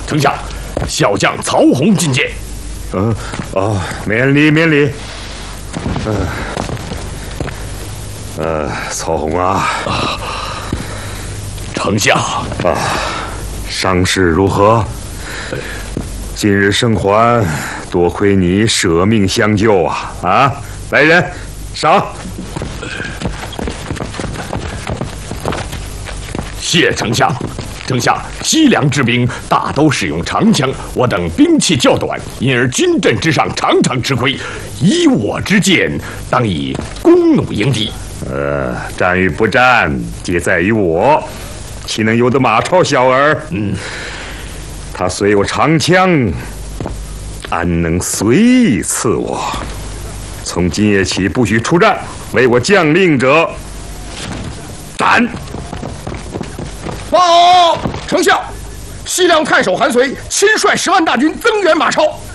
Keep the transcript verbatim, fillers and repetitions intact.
丞相，小将曹洪觐见。 嗯，哦，免礼免礼。嗯，呃，曹洪啊， 啊，丞相啊，伤势如何？今日生还，多亏你舍命相救啊！啊，来人，赏。 谢丞相。丞相，西凉之兵大都使用长枪，我等兵器较短，因而军阵之上常常吃亏。以我之见，当以弓弩迎敌。 呃，战与不战，皆在于我，岂能由得马超小儿？ 嗯， 他虽有长枪，安能随意刺我？从今夜起，不许出战，为我将令者斩。 报，丞相，西凉太守韩遂亲率十万大军增援马超。